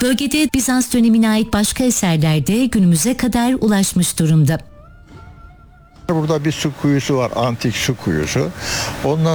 Bölgede Bizans dönemine ait başka eserler de günümüze kadar ulaşmış durumda. Burada bir su kuyusu var, antik su kuyusu. Ondan